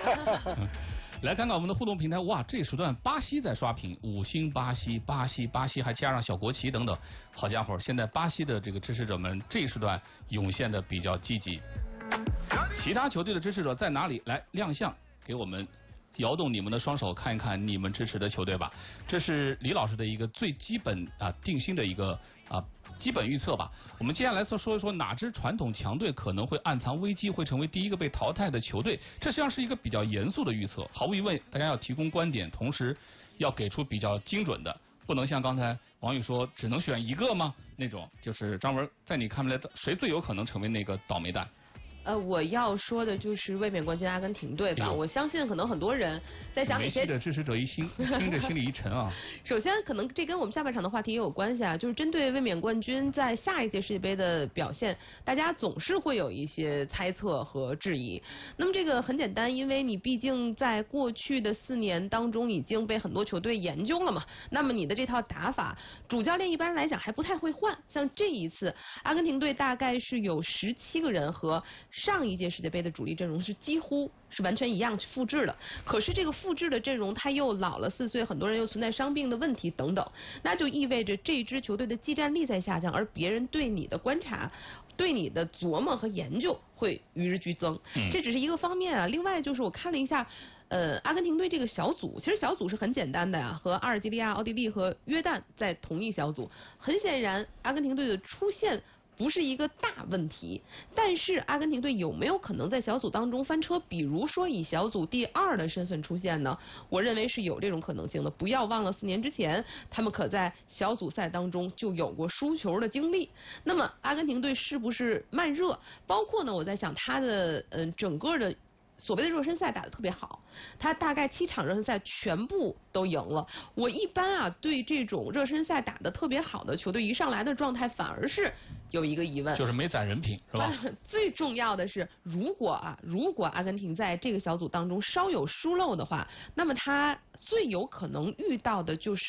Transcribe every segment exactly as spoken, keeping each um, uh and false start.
来看看我们的互动平台，哇，这一时段巴西在刷屏，五星巴西，巴西，巴西，还加上小国旗等等，好家伙，现在巴西的这个支持者们这一时段涌现的比较积极。其他球队的支持者在哪里？来亮相，给我们摇动你们的双手，看一看你们支持的球队吧。这是李老师的一个最基本啊定心的一个啊基本预测吧。我们接下来说说一说哪支传统强队可能会暗藏危机，会成为第一个被淘汰的球队。这实际上是一个比较严肃的预测，毫无疑问，大家要提供观点，同时要给出比较精准的，不能像刚才王宇说只能选一个吗？那种就是张文，在你看来，谁最有可能成为那个倒霉蛋？ 呃，我要说的就是卫冕冠军阿根廷队吧。我相信可能很多人在想哪些。梅西的支持者一心听着心里一沉啊。 首先，可能这跟我们下半场的话题也有关系啊，就是针对卫冕冠军在下一届世界杯的表现，大家总是会有一些猜测和质疑。那么这个很简单，因为你毕竟在过去的四年当中已经被很多球队研究了嘛。那么你的这套打法，主教练一般来讲还不太会换。像这一次，阿根廷队大概是有十七个人和上一届世界杯的主力阵容是几乎是完全一样复制的，可是这个复制的阵容他又老了四岁，很多人又存在伤病的问题等等，那就意味着这支球队的技战力在下降，而别人对你的观察、对你的琢磨和研究会与日俱增。这只是一个方面啊，另外就是我看了一下。呃，阿根廷队这个小组，其实小组是很简单的呀，和阿尔及利亚、奥地利和约旦在同一小组。很显然，阿根廷队的出现不是一个大问题，但是阿根廷队有没有可能在小组当中翻车？比如说以小组第二的身份出现呢？我认为是有这种可能性的。不要忘了，四年之前他们可在小组赛当中就有过输球的经历。那么阿根廷队是不是慢热？包括呢，我在想他的嗯、呃、整个的。所谓的热身赛打得特别好，他大概七场热身赛全部都赢了。我一般啊对这种热身赛打得特别好的球队一上来的状态反而是有一个疑问， 就是没攒人品是吧？ 最重要的是，如果啊如果阿根廷在这个小组当中稍有疏漏的话，那么他最有可能遇到的就是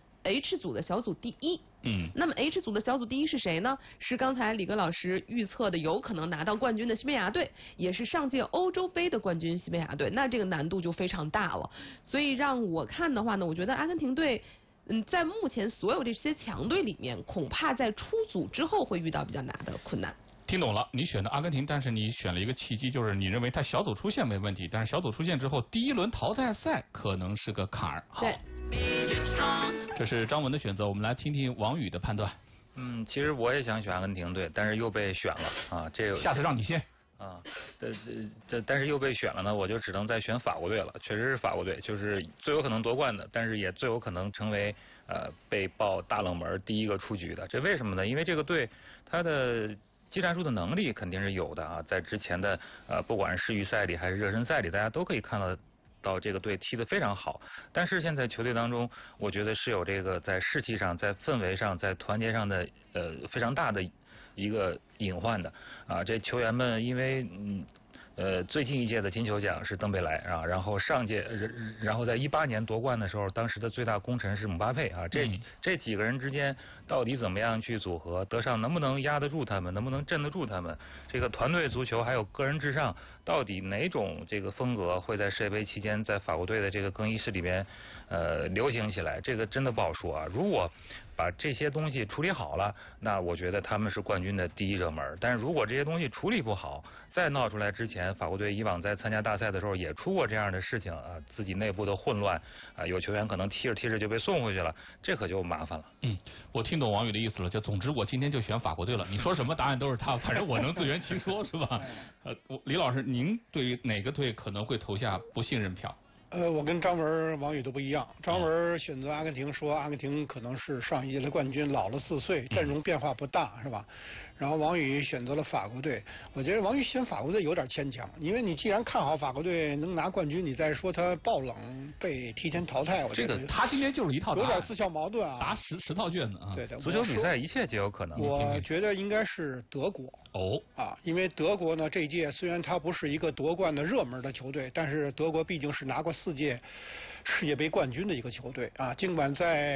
。H 组的小组第一， 嗯， 那么 H 组的小组第一是谁呢？是刚才李哥老师预测的有可能拿到冠军的西班牙队，也是上届欧洲杯的冠军西班牙队，那这个难度就非常大了。所以让我看的话呢，我觉得阿根廷队，嗯，在目前所有这些强队里面，恐怕在出组之后会遇到比较难的困难。 听懂了，你选的阿根廷，但是你选了一个契机，就是你认为他小组出线没问题，但是小组出线之后，第一轮淘汰赛可能是个坎儿。好，这是张文的选择，我们来听听王宇的判断。 嗯，其实我也想选阿根廷队，但是又被选了啊，这个下次让你先。 啊，这这这，但是又被选了呢，我就只能再选法国队了。确实是法国队，就是最有可能夺冠的，但是也最有可能成为呃被爆大冷门第一个出局的。这为什么呢？因为这个队他的技战术的能力肯定是有的啊，在之前的呃不管是世预赛里还是热身赛里，大家都可以看到。到这个队踢得非常好，但是现在球队当中，我觉得是有这个在士气上、在氛围上、在团结上的呃非常大的一个隐患的啊。这球员们因为嗯呃最近一届的金球奖是登贝莱啊，然后上届然后在一八年夺冠的时候，当时的最大功臣是姆巴佩啊。这、嗯、这几个人之间到底怎么样去组合，德尚能不能压得住他们，能不能镇得住他们？这个团队足球还有个人至上，到底哪种这个风格会在世界杯期间在法国队的这个更衣室里边呃流行起来？这个真的不好说啊。如果把这些东西处理好了，那我觉得他们是冠军的第一热门。但是如果这些东西处理不好，再闹出来之前，法国队以往在参加大赛的时候也出过这样的事情啊，自己内部的混乱啊，有球员可能踢着踢着就被送回去了，这可就麻烦了。 嗯，我听懂王宇的意思了，就总之我今天就选法国队了。你说什么答案都是他，反正我能自圆其说，是吧？呃，李老师，您对于哪个队可能会投下不信任票？ 呃，我跟张文、王宇都不一样。张文选择阿根廷，说阿根廷可能是上一届的冠军，老了四岁，阵容变化不大，是吧？然后王宇选择了法国队，我觉得王宇选法国队有点牵强，因为你既然看好法国队能拿冠军，你再说他爆冷被提前淘汰，我觉得这个他今天就是一套答案， 有点自相矛盾啊， 答十十套卷子啊。 对的， 足球比赛一切皆有可能。 我觉得应该是德国哦啊，因为德国呢这一届虽然他不是一个夺冠的热门的球队，但是德国毕竟是拿过四届世界杯冠军的一个球队啊，尽管在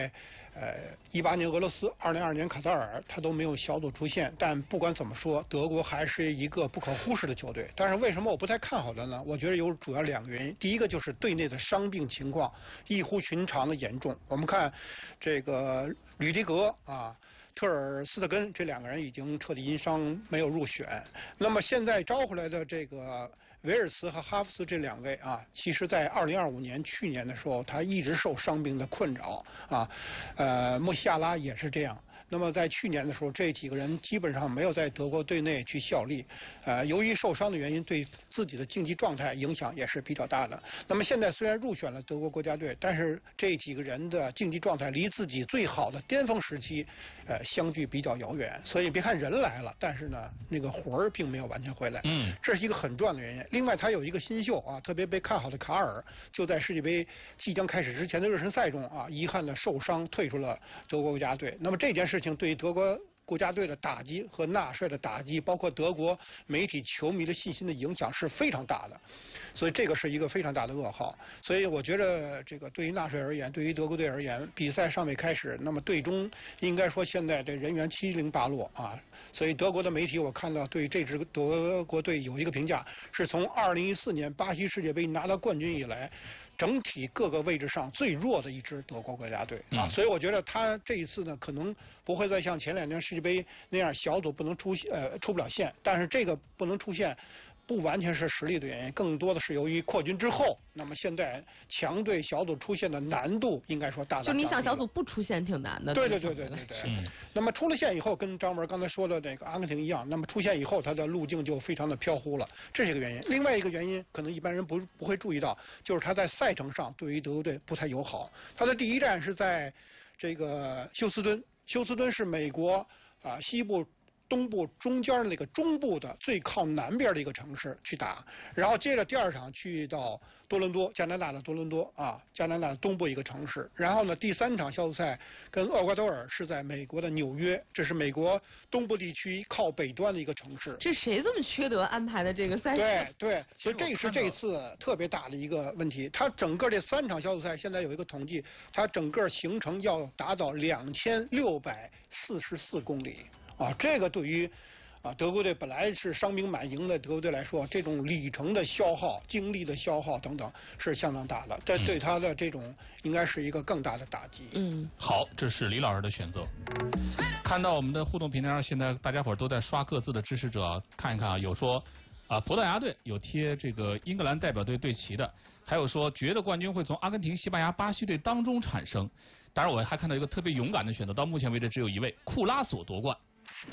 呃，一八年俄罗斯，二零二二年卡塔尔，他都没有小组出线。但不管怎么说，德国还是一个不可忽视的球队。但是为什么我不太看好的呢？我觉得有主要两个原因。第一个就是队内的伤病情况异乎寻常的严重。我们看这个吕迪格啊。特尔斯特根这两个人已经彻底因伤没有入选。那么现在招回来的这个维尔茨和哈弗斯这两位啊，其实在二零二五年去年的时候，他一直受伤病的困扰啊。呃，穆西亚拉也是这样。那么在去年的时候，这几个人基本上没有在德国队内去效力，呃，由于受伤的原因，对自己的竞技状态影响也是比较大的。那么现在虽然入选了德国国家队，但是这几个人的竞技状态离自己最好的巅峰时期，呃，相距比较遥远。所以别看人来了，但是呢，那个魂儿并没有完全回来。 嗯， 这是一个很重要的原因。另外，他有一个新秀啊，特别被看好的卡尔，就在世界杯即将开始之前的热身赛中啊，遗憾的受伤退出了德国国家队。那么这件事情对于德国国家队的打击和纳帅的打击，包括德国媒体球迷的信心的影响是非常大的，所以这个是一个非常大的噩耗。所以我觉得这个对于纳帅而言，对于德国队而言，比赛尚未开始，那么队中应该说现在这人员七零八落啊。所以德国的媒体我看到对这支德国队有一个评价，是从二零一四年巴西世界杯拿到冠军以来，整体各个位置上最弱的一支德国国家队啊，所以我觉得他这一次呢，可能不会再像前两年世界杯那样小组不能出呃出不了线，但是这个不能出线，不完全是实力的原因，更多的是由于扩军之后，那么现在强队小组出现的难度应该说大大降低了。 就你想小组不出线挺难的。 对对对对对对。嗯。那么出了线以后，跟张文刚才说的那个阿根廷一样，那么出线以后，它的路径就非常的飘忽了，这是一个原因。另外一个原因，可能一般人不不会注意到，就是他在赛程上对于德国队不太友好。他的第一站是在这个休斯敦，休斯敦是美国啊西部。东部中间的那个中部的最靠南边的一个城市去打，然后接着第二场去到多伦多，加拿大的多伦多啊，加拿大的东部一个城市。然后呢，第三场小组赛跟厄瓜多尔是在美国的纽约，这是美国东部地区靠北端的一个城市。 这谁这么缺德安排的这个赛事？ 对对，所以这是这次特别大的一个问题。它整个这三场小组赛现在有一个统计，它整个行程要达到两千六百四十四公里。啊，这个对于啊德国队本来是伤兵满营的德国队来说，这种里程的消耗、精力的消耗等等是相当大的，这对他的这种应该是一个更大的打击。 嗯， 好，这是李老师的选择。看到我们的互动平台上，现在大家伙都在刷各自的支持者，看一看啊，有说啊葡萄牙队有贴这个英格兰代表队队旗的，还有说觉得冠军会从阿根廷、西班牙、巴西队当中产生。当然，我还看到一个特别勇敢的选择，到目前为止只有一位，库拉索夺冠。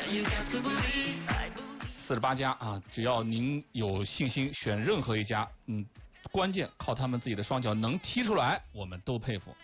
四十八家啊，只要您有信心选任何一家，嗯，关键靠他们自己的双脚能踢出来，我们都佩服。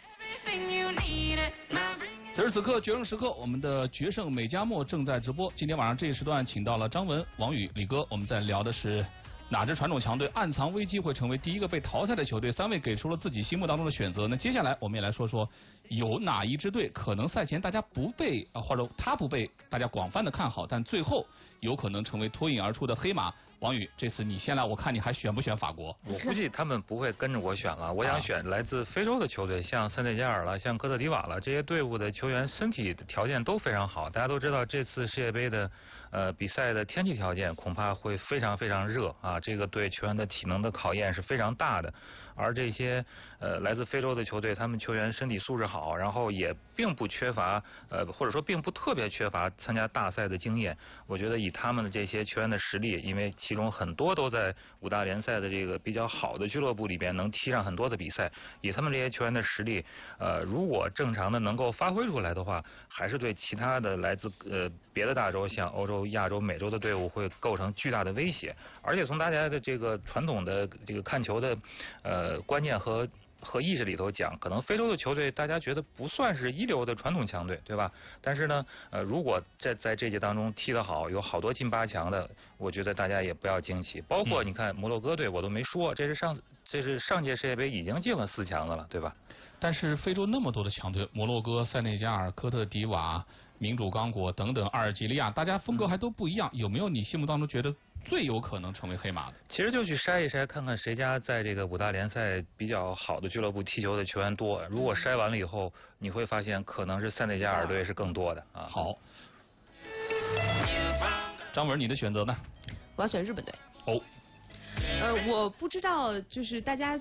此时此刻，决胜时刻，我们的决胜美加墨正在直播。今天晚上这一时段，请到了张文、王宇、李哥，我们在聊的是哪支传统强队暗藏危机会成为第一个被淘汰的球队？三位给出了自己心目当中的选择。那接下来我们也来说说，有哪一支队可能赛前大家不被啊，或者他不被大家广泛的看好，但最后有可能成为脱颖而出的黑马。王宇，这次你先来，我看你还选不选法国？ 我估计他们不会跟着我选了。我想选来自非洲的球队，像塞内加尔了，像科特迪瓦了，这些队伍的球员身体条件都非常好。大家都知道，这次世界杯的呃比赛的天气条件恐怕会非常非常热啊，这个对球员的体能的考验是非常大的。而这些呃来自非洲的球队，他们球员身体素质好，然后也并不缺乏呃或者说并不特别缺乏参加大赛的经验。我觉得以他们的这些球员的实力，因为其中很多都在五大联赛的这个比较好的俱乐部里边能踢上很多的比赛，以他们这些球员的实力，呃如果正常的能够发挥出来的话，还是对其他的来自呃别的大洲像欧洲、亚洲、美洲的队伍会构成巨大的威胁。而且从大家的这个传统的这个看球的呃呃，观念和和意识里头讲，可能非洲的球队大家觉得不算是一流的传统强队，对吧？但是呢，呃，如果在在这届当中踢得好，有好多进八强的，我觉得大家也不要惊奇。包括你看摩洛哥队，我都没说，这是上这是上届世界杯已经进了四强的了，对吧？ 但是非洲那么多的强队，摩洛哥、塞内加尔、科特迪瓦、民主刚果等等，阿尔及利亚，大家风格还都不一样。有没有你心目当中觉得最有可能成为黑马的？ 其实就去筛一筛，看看谁家在这个五大联赛比较好的俱乐部踢球的球员多。如果筛完了以后，你会发现可能是塞内加尔队是更多的啊。 好，张文，你的选择呢？ 我要选日本队。 哦。 呃，我不知道，就是大家